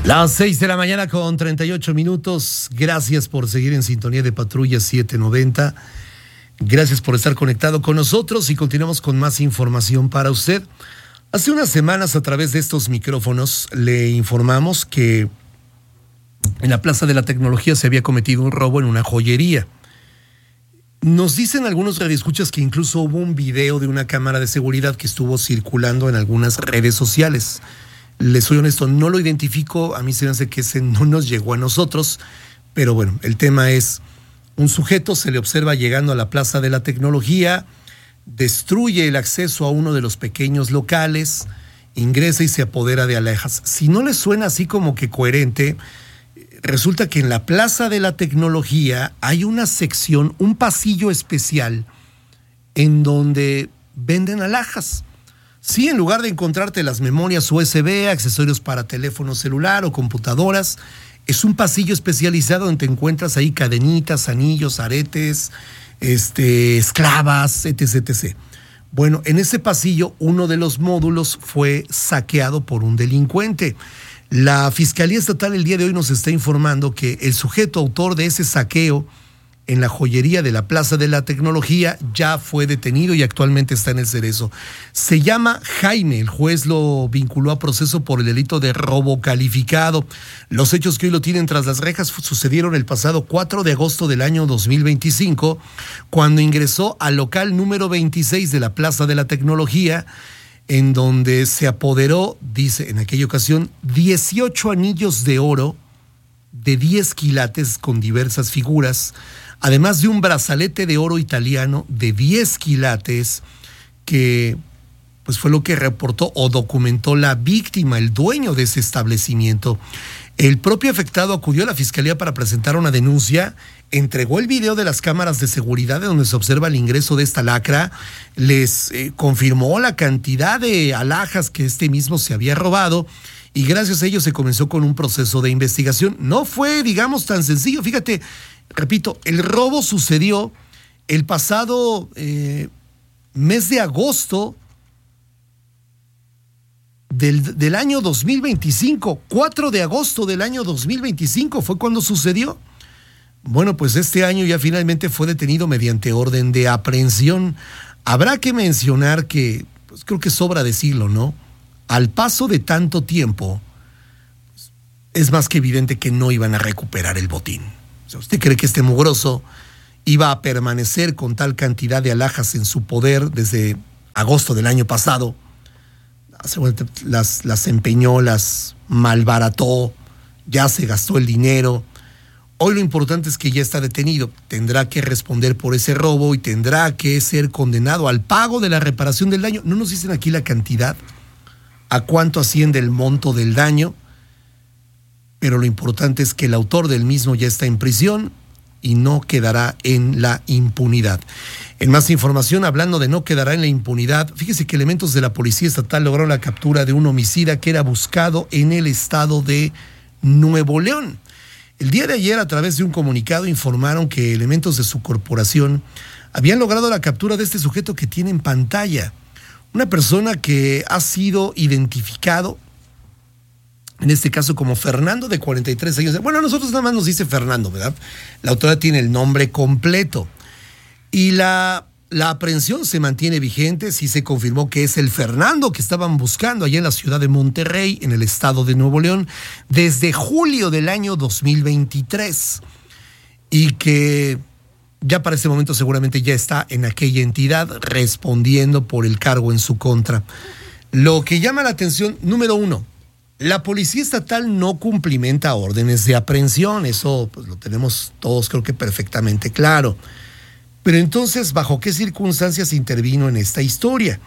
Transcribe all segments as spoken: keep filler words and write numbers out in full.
Las seis de la mañana con treinta y ocho minutos. Gracias por seguir en sintonía de Patrulla setecientos noventa. Gracias por estar conectado con nosotros y continuamos con más información para usted. Hace unas semanas a través de estos micrófonos le informamos que en la Plaza de la Tecnología se había cometido un robo en una joyería. Nos dicen algunos radioescuchas que incluso hubo un video de una cámara de seguridad que estuvo circulando en algunas redes sociales. Les soy honesto, no lo identifico, a mí se me hace que ese no nos llegó a nosotros, pero bueno, el tema es, un sujeto se le observa llegando a la Plaza de la Tecnología, destruye el acceso a uno de los pequeños locales, ingresa y se apodera de alhajas. Si no les suena así como que coherente, resulta que en la Plaza de la Tecnología hay una sección, un pasillo especial en donde venden alhajas. Sí, en lugar de encontrarte las memorias U S B, accesorios para teléfono celular o computadoras, es un pasillo especializado donde te encuentras ahí cadenitas, anillos, aretes, este, esclavas, etc, etcétera. Bueno, en ese pasillo uno de los módulos fue saqueado por un delincuente. La Fiscalía Estatal el día de hoy nos está informando que el sujeto autor de ese saqueo en la joyería de la Plaza de la Tecnología ya fue detenido y actualmente está en el Cerezo. Se llama Jaime, el juez lo vinculó a proceso por el delito de robo calificado. Los hechos que hoy lo tienen tras las rejas sucedieron el pasado cuatro de agosto del año dos mil veinticinco, cuando ingresó al local número veintiséis de la Plaza de la Tecnología, en donde se apoderó, dice en aquella ocasión, dieciocho anillos de oro de diez quilates con diversas figuras, además de un brazalete de oro italiano de diez quilates, que pues fue lo que reportó o documentó la víctima, el dueño de ese establecimiento. El propio afectado acudió a la Fiscalía para presentar una denuncia, entregó el video de las cámaras de seguridad de donde se observa el ingreso de esta lacra, les eh, confirmó la cantidad de alhajas que este mismo se había robado, y gracias a ello se comenzó con un proceso de investigación. No fue, digamos, tan sencillo. Fíjate, repito, el robo sucedió el pasado eh, mes de agosto del, del año dos mil veinticinco. cuatro de agosto del año dos mil veinticinco fue cuando sucedió. Bueno, pues este año ya finalmente fue detenido mediante orden de aprehensión. Habrá que mencionar que, pues creo que sobra decirlo, ¿no? Al paso de tanto tiempo, es más que evidente que no iban a recuperar el botín. O sea, ¿usted cree que este mugroso iba a permanecer con tal cantidad de alhajas en su poder desde agosto del año pasado? Las, las empeñó, las malbarató, ya se gastó el dinero. Hoy lo importante es que ya está detenido, tendrá que responder por ese robo y tendrá que ser condenado al pago de la reparación del daño. No nos dicen aquí la cantidad, a cuánto asciende el monto del daño, pero lo importante es que el autor del mismo ya está en prisión y no quedará en la impunidad. En más información, hablando de no quedará en la impunidad, fíjese que elementos de la Policía Estatal lograron la captura de un homicida que era buscado en el estado de Nuevo León. El día de ayer, a través de un comunicado, informaron que elementos de su corporación habían logrado la captura de este sujeto que tiene en pantalla. Una persona que ha sido identificado, en este caso como Fernando, de cuarenta y tres años. Bueno, a nosotros nada más nos dice Fernando, ¿verdad? La autoridad tiene el nombre completo. Y la, la aprehensión se mantiene vigente. Sí se confirmó que es el Fernando que estaban buscando allá en la ciudad de Monterrey, en el estado de Nuevo León, desde julio del año dos mil veintitrés. Y que ya para este momento seguramente ya está en aquella entidad respondiendo por el cargo en su contra. Lo que llama la atención, número uno, la Policía Estatal no cumplimenta órdenes de aprehensión. Eso pues, lo tenemos todos creo que perfectamente claro. Pero entonces, ¿bajo qué circunstancias intervino en esta historia?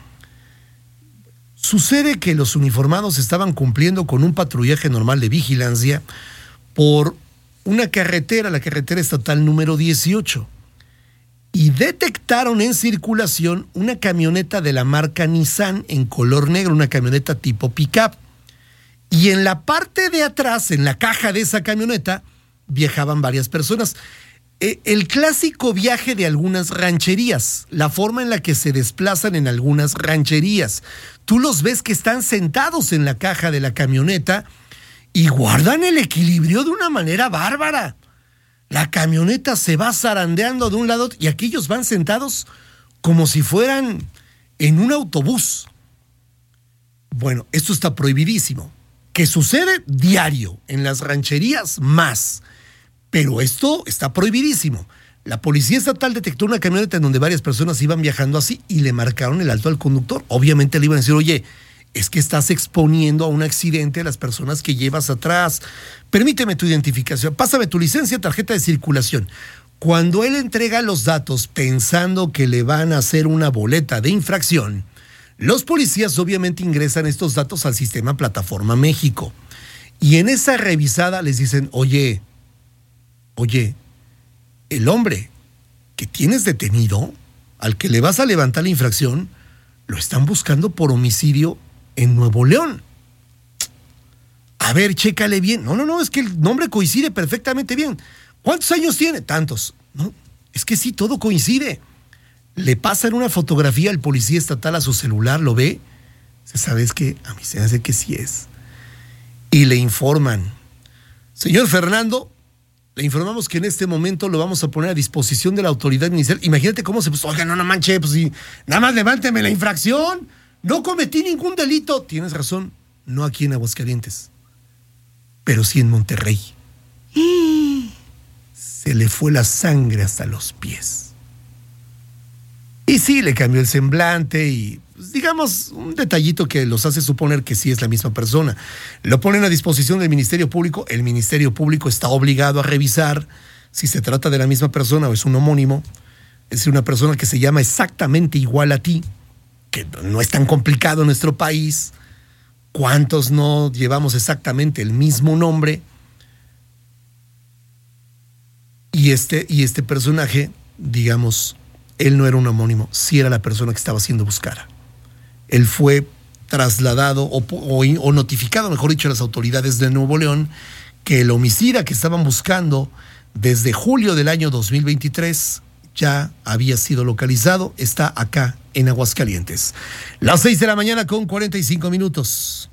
Sucede que los uniformados estaban cumpliendo con un patrullaje normal de vigilancia por una carretera, la carretera estatal número dieciocho, y detectaron en circulación una camioneta de la marca Nissan en color negro, una camioneta tipo pick-up. Y en la parte de atrás, en la caja de esa camioneta, viajaban varias personas. El clásico viaje de algunas rancherías, la forma en la que se desplazan en algunas rancherías. Tú los ves que están sentados en la caja de la camioneta y guardan el equilibrio de una manera bárbara. La camioneta se va zarandeando de un lado y aquellos van sentados como si fueran en un autobús. Bueno, esto está prohibidísimo. Que sucede diario, en las rancherías más. Pero esto está prohibidísimo. La policía estatal detectó una camioneta en donde varias personas iban viajando así y le marcaron el alto al conductor. Obviamente le iban a decir, oye, es que estás exponiendo a un accidente a las personas que llevas atrás. Permíteme tu identificación, pásame tu licencia, tarjeta de circulación. Cuando él entrega los datos pensando que le van a hacer una boleta de infracción, los policías obviamente ingresan estos datos al sistema Plataforma México. Y en esa revisada les dicen, oye, oye, el hombre que tienes detenido, al que le vas a levantar la infracción, lo están buscando por homicidio en Nuevo León. A ver, chécale bien. No, no, no, es que el nombre coincide perfectamente bien. ¿Cuántos años tiene? Tantos. No, es que sí, todo coincide. Le pasan una fotografía al policía estatal a su celular, lo ve. ¿Sabes qué? A mí se me hace que sí es. Y le informan. Señor Fernando, le informamos que en este momento lo vamos a poner a disposición de la autoridad ministerial. Imagínate cómo se puso. Oiga, no, no manche, pues sí, nada más levánteme la infracción. No cometí ningún delito. Tienes razón, no aquí en Aguascalientes, pero sí en Monterrey. Se le fue la sangre hasta los pies. Y sí, le cambió el semblante y, pues, digamos, un detallito que los hace suponer que sí es la misma persona. Lo ponen a disposición del Ministerio Público. El Ministerio Público está obligado a revisar si se trata de la misma persona o es un homónimo. Es decir, una persona que se llama exactamente igual a ti, que no es tan complicado en nuestro país. ¿Cuántos no llevamos exactamente el mismo nombre? Y este, y este personaje, digamos, él no era un homónimo, sí era la persona que estaba siendo buscada. Él fue trasladado o, o, o notificado, mejor dicho, a las autoridades de Nuevo León que el homicida que estaban buscando desde julio del año dos mil veintitrés ya había sido localizado, está acá en Aguascalientes. Las seis de la mañana con cuarenta y cinco minutos.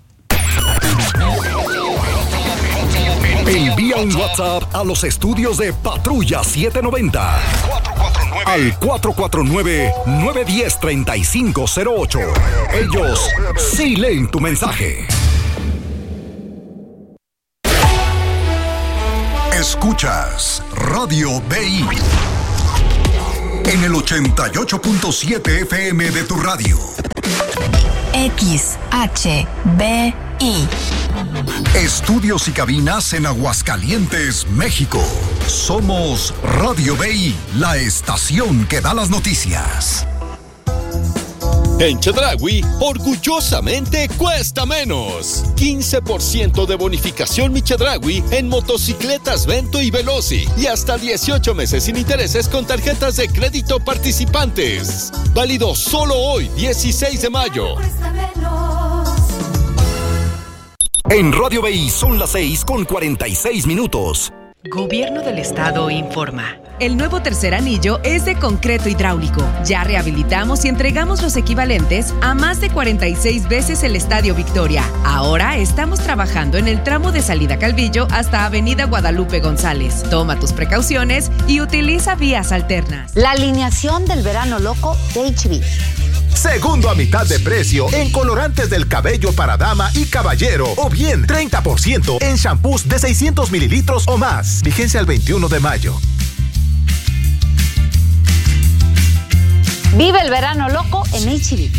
Envía un WhatsApp a los estudios de Patrulla setecientos noventa al cuatro cuatro nueve, nueve uno cero, tres cinco cero ocho. Ellos sí leen tu mensaje. Escuchas Radio B I en el ochenta y ocho punto siete F M de tu radio. X H B I. Estudios y cabinas en Aguascalientes, México. Somos Radio B I, la estación que da las noticias. En Chedraui, orgullosamente cuesta menos. quince por ciento de bonificación Mi Chedraui en motocicletas Vento y Veloci y hasta dieciocho meses sin intereses con tarjetas de crédito participantes. Válido solo hoy, dieciséis de mayo. En Radio B I son las seis con cuarenta y seis minutos. Gobierno del Estado informa. El nuevo tercer anillo es de concreto hidráulico. Ya rehabilitamos y entregamos los equivalentes a más de cuarenta y seis veces el Estadio Victoria. Ahora estamos trabajando en el tramo de Salida Calvillo hasta Avenida Guadalupe González. Toma tus precauciones y utiliza vías alternas. La alineación del verano loco de H B. Segundo a mitad de precio en colorantes del cabello para dama y caballero. O bien treinta por ciento en shampoos de seiscientos mililitros o más. Vigencia el veintiuno de mayo. Vive el verano loco en H B.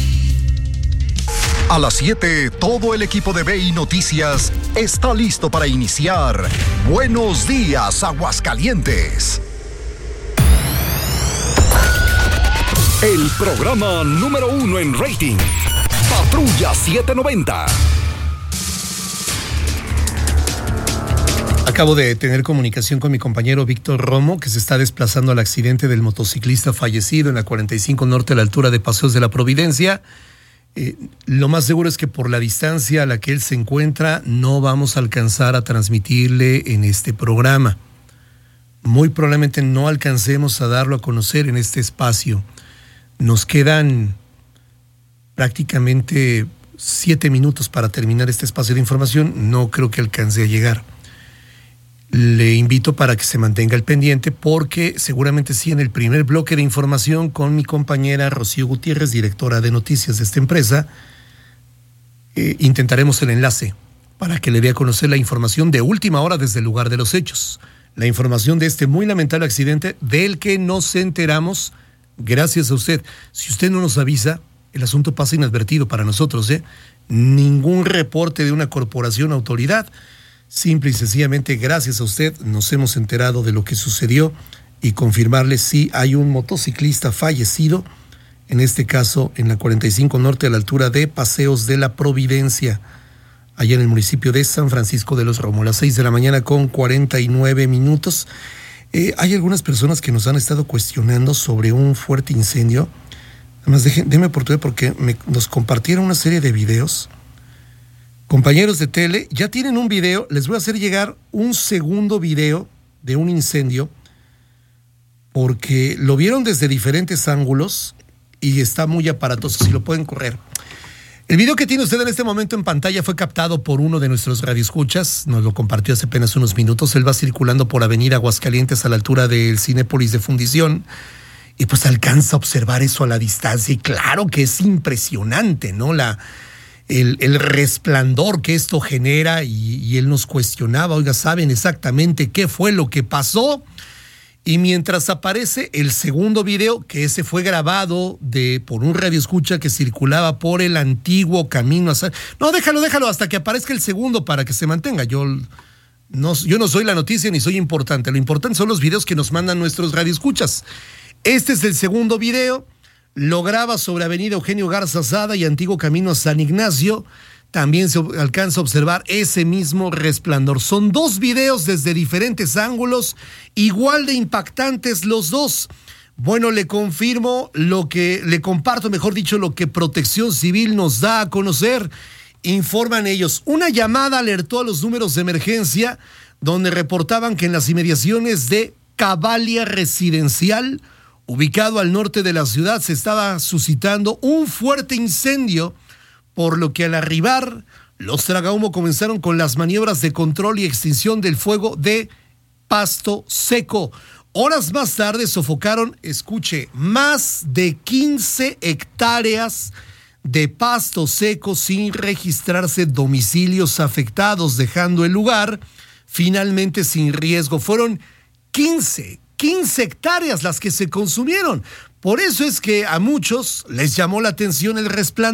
A las siete, todo el equipo de B I Noticias está listo para iniciar Buenos Días, Aguascalientes. El programa número uno en rating. Patrulla setecientos noventa. Acabo de tener comunicación con mi compañero Víctor Romo, que se está desplazando al accidente del motociclista fallecido en la cuarenta y cinco Norte a la altura de Paseos de la Providencia. Eh, lo más seguro es que por la distancia a la que él se encuentra no vamos a alcanzar a transmitirle en este programa. Muy probablemente no alcancemos a darlo a conocer en este espacio. Nos quedan prácticamente siete minutos para terminar este espacio de información, no creo que alcance a llegar. Le invito para que se mantenga al pendiente porque seguramente sí en el primer bloque de información con mi compañera Rocío Gutiérrez, directora de noticias de esta empresa, eh, intentaremos el enlace para que le dé a conocer la información de última hora desde el lugar de los hechos. La información de este muy lamentable accidente del que nos enteramos gracias a usted. Si usted no nos avisa, el asunto pasa inadvertido para nosotros, ¿eh? Ningún reporte de una corporación o autoridad. Simple y sencillamente, gracias a usted, nos hemos enterado de lo que sucedió y confirmarle si hay un motociclista fallecido, en este caso en la cuarenta y cinco Norte a la altura de Paseos de la Providencia, allá en el municipio de San Francisco de los Romos, las seis de la mañana con cuarenta y nueve minutos. Eh, hay algunas personas que nos han estado cuestionando sobre un fuerte incendio. Además, déjenme oportunidad porque me, nos compartieron una serie de videos. Compañeros de tele, ya tienen un video, les voy a hacer llegar un segundo video de un incendio porque lo vieron desde diferentes ángulos y está muy aparatoso, si lo pueden correr. El video que tiene usted en este momento en pantalla fue captado por uno de nuestros radioescuchas, nos lo compartió hace apenas unos minutos. Él va circulando por Avenida Aguascalientes a la altura del Cinépolis de Fundición y pues alcanza a observar eso a la distancia y claro que es impresionante, ¿no? La... El, el resplandor que esto genera y, y él nos cuestionaba, oiga, ¿saben exactamente qué fue lo que pasó? Y mientras aparece el segundo video, que ese fue grabado de, por un radioescucha que circulaba por el antiguo camino. A... No, déjalo, déjalo hasta que aparezca el segundo para que se mantenga. Yo no, yo no soy la noticia ni soy importante. Lo importante son los videos que nos mandan nuestros radioescuchas. Este es el segundo video. Lo graba sobre Avenida Eugenio Garza Sada y antiguo camino a San Ignacio. También se alcanza a observar ese mismo resplandor. Son dos videos desde diferentes ángulos, igual de impactantes los dos. Bueno, le confirmo lo que, le comparto, mejor dicho, lo que Protección Civil nos da a conocer. Informan ellos, una llamada alertó a los números de emergencia donde reportaban que en las inmediaciones de Cavalia Residencial, ubicado al norte de la ciudad, se estaba suscitando un fuerte incendio, por lo que al arribar, los tragahumo comenzaron con las maniobras de control y extinción del fuego de pasto seco. Horas más tarde sofocaron, escuche, más de quince hectáreas de pasto seco sin registrarse domicilios afectados, dejando el lugar finalmente sin riesgo. Fueron quince hectáreas las que se consumieron. Por eso es que a muchos les llamó la atención el resplandor.